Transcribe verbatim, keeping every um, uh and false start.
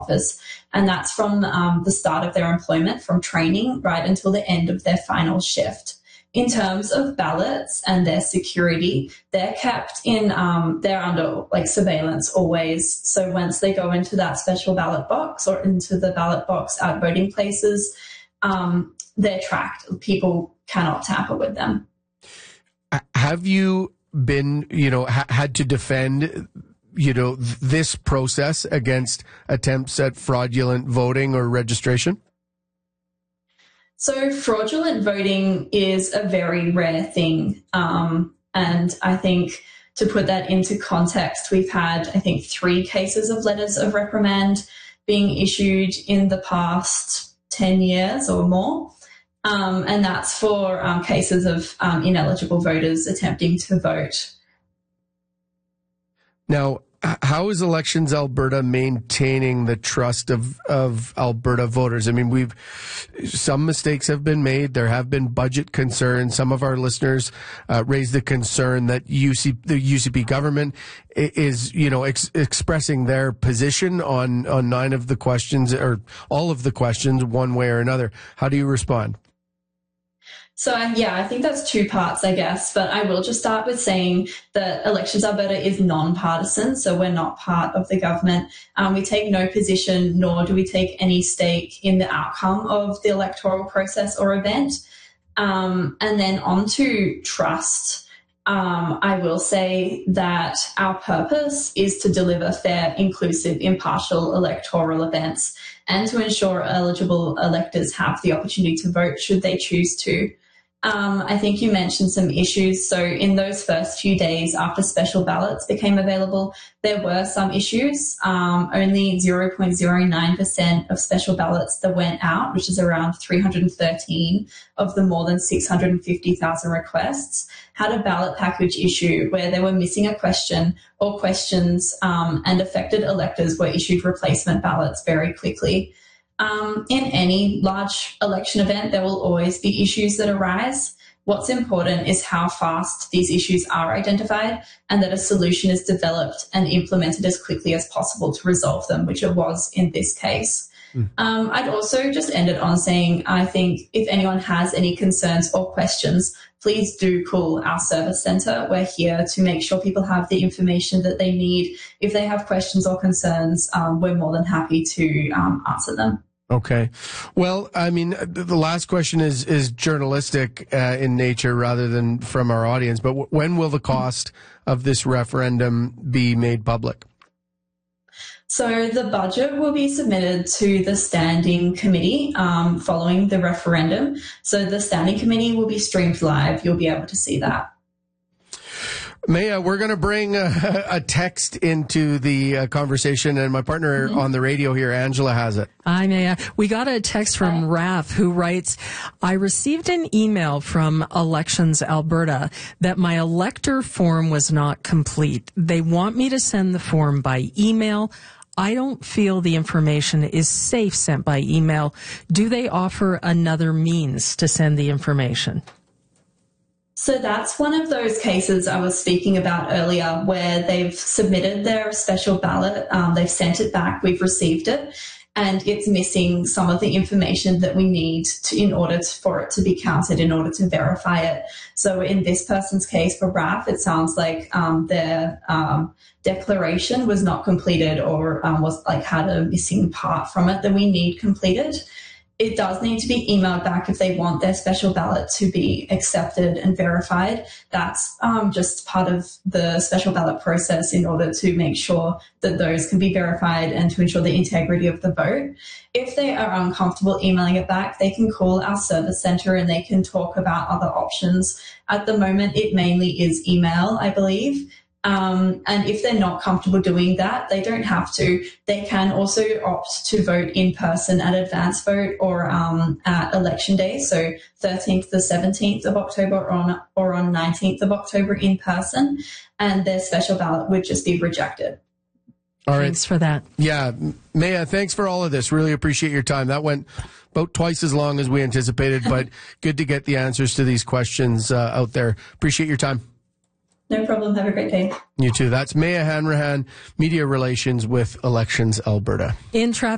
office, and that's from um, the start of their employment, from training right until the end of their final shift. In terms of ballots and their security, they're kept in, um, they're under like surveillance always. So once they go into that special ballot box or into the ballot box at voting places, um, they're tracked. People cannot tamper with them. Have you been, you know, ha- had to defend, you know, th- this process against attempts at fraudulent voting or registration? So fraudulent voting is a very rare thing. Um, and I think to put that into context, we've had, I think, three cases of letters of reprimand being issued in the past ten years or more. Um, and that's for um, cases of um, ineligible voters attempting to vote. Now, how is Elections Alberta maintaining the trust of, of Alberta voters? I mean, we've, some mistakes have been made. There have been budget concerns. Some of our listeners uh, raised the concern that U C, the U C P government is, you know, ex- expressing their position on, on nine of the questions or all of the questions one way or another. How do you respond? So, yeah, I think that's two parts, I guess, but I will just start with saying that Elections Alberta is non-partisan, so we're not part of the government. Um, we take no position, nor do we take any stake in the outcome of the electoral process or event. Um, and then on to trust. Um, I will say that our purpose is to deliver fair, inclusive, impartial electoral events and to ensure eligible electors have the opportunity to vote should they choose to. Um, I think you mentioned some issues. So in those first few days after special ballots became available, there were some issues. Um, only zero point zero nine percent of special ballots that went out, which is around three hundred thirteen of the more than six hundred fifty thousand requests, had a ballot package issue where they were missing a question or questions, um, and affected electors were issued replacement ballots very quickly. Um, in any large election event, there will always be issues that arise. What's important is how fast these issues are identified and that a solution is developed and implemented as quickly as possible to resolve them, which it was in this case. Mm. Um, I'd also just end it on saying, I think if anyone has any concerns or questions, please do call our service centre. We're here to make sure people have the information that they need. If they have questions or concerns, um, we're more than happy to um, answer them. Okay. Well, I mean, the last question is is journalistic uh, in nature rather than from our audience, but w- when will the cost of this referendum be made public? So the budget will be submitted to the standing committee um, following the referendum. So the standing committee will be streamed live. You'll be able to see that. Maya, we're going to bring a, a text into the uh, conversation, and my partner mm-hmm. on the radio here, Angela, has it. Hi, Maya. We got a text from Raf who writes, I received an email from Elections Alberta that my elector form was not complete. They want me to send the form by email. I don't feel the information is safe sent by email. Do they offer another means to send the information? So that's one of those cases I was speaking about earlier where they've submitted their special ballot, um, they've sent it back, we've received it, and it's missing some of the information that we need to, in order to, for it to be counted, in order to verify it. So in this person's case, for Raf, it sounds like um, their um, declaration was not completed or um, was like had a missing part from it that we need completed. It does need to be emailed back if they want their special ballot to be accepted and verified. That's um, just part of the special ballot process in order to make sure that those can be verified and to ensure the integrity of the vote. If they are uncomfortable emailing it back, they can call our service centre and they can talk about other options. At the moment, it mainly is email, I believe. Um, and if they're not comfortable doing that, they don't have to. They can also opt to vote in person at advance vote or um, at election day, so thirteenth to seventeenth of October or on, or on nineteenth of October in person, and their special ballot would just be rejected. All right. Thanks for that. Yeah, Maya, thanks for all of this. Really appreciate your time. That went about twice as long as we anticipated, but good to get the answers to these questions uh, out there. Appreciate your time. No problem. Have a great day. You too. That's Maya Hanrahan, Media Relations with Elections Alberta. In traffic.